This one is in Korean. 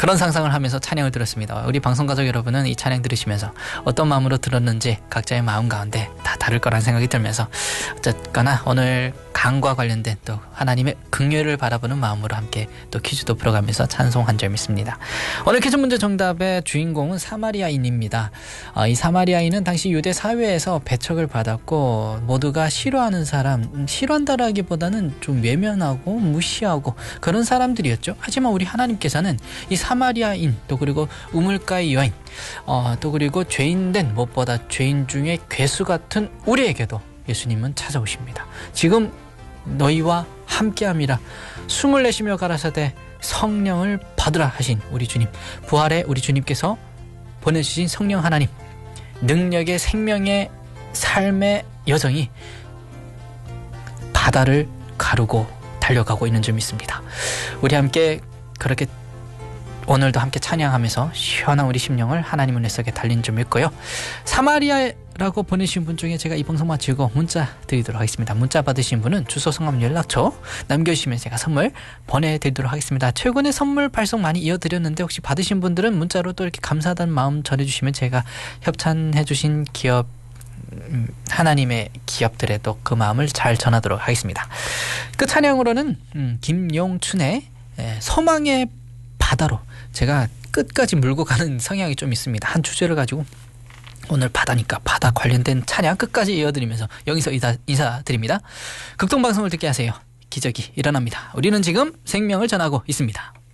그런 상상을 하면서 찬양을 들었습니다. 우리 방송가족 여러분은 이 찬양 들으시면서 어떤 마음으로 들었는지 각자의 마음 가운데 다 다를 거란 생각이 들면서 어쨌거나 오늘 강과 관련된 또 하나님의 긍휼을 바라보는 마음으로 함께 또 퀴즈도 풀어가면서 찬송한 점이 있습니다. 오늘 퀴즈 문제 정답의 주인공은 사마리아인입니다. 이 사마리아인은 당시 유대 사회에서 배척을 받았고 모두가 싫어하는 사람, 싫어한다라기보다는 좀 외면하고 무시하고 그런 사람들이었죠. 하지만 우리 하나님께서는 이 사마리아인 또 그리고 우물가의 여인 또 그리고 죄인된 무엇보다 죄인 중에 괴수 같은 우리에게도 예수님은 찾아오십니다. 지금 너희와 함께함이라 숨을 내쉬며 가라사대 성령을 받으라 하신 우리 주님, 부활의 우리 주님께서 보내주신 성령 하나님, 능력의 생명의 삶의 여정이 바다를 가르고 달려가고 있는 점이 있습니다. 우리 함께 그렇게 오늘도 함께 찬양하면서 시원한 우리 심령을 하나님 은혜 속에 달린 점이 있고요. 사마리아라고 보내신 분 중에 제가 이 방송 마치고 문자 드리도록 하겠습니다. 문자 받으신 분은 주소, 성함, 연락처 남겨주시면 제가 선물 보내드리도록 하겠습니다. 최근에 선물 발송 많이 이어드렸는데 혹시 받으신 분들은 문자로 또 이렇게 감사하다는 마음 전해주시면 제가 협찬해주신 기업 하나님의 기업들에도 그 마음을 잘 전하도록 하겠습니다. 그 찬양으로는 김용춘의 소망의 바다로 제가 끝까지 물고 가는 성향이 좀 있습니다. 한 주제를 가지고 오늘 바다니까 바다 관련된 찬양 끝까지 이어드리면서 여기서 인사드립니다. 극동방송을 듣게 하세요. 기적이 일어납니다. 우리는 지금 생명을 전하고 있습니다.